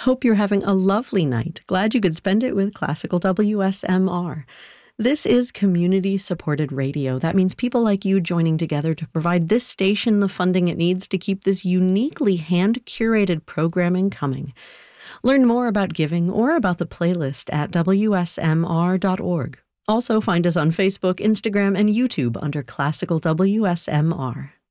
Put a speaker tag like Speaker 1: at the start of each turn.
Speaker 1: Hope you're having a lovely night. Glad you could spend it with Classical WSMR. This is community-supported radio. That means people like you joining together to provide this station the funding it needs to keep this uniquely hand-curated programming coming. Learn more about giving or about the playlist at wsmr.org. Also find us on Facebook, Instagram, and YouTube under Classical WSMR.